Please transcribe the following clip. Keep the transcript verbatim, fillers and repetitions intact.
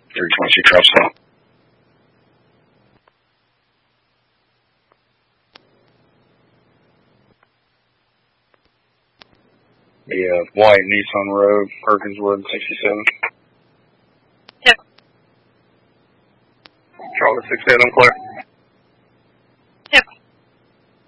three twenty-two Travel Stop. The uh, white Nissan Rogue, Perkinswood, sixty-seven. Yep. Charlie six eight, I'm clear.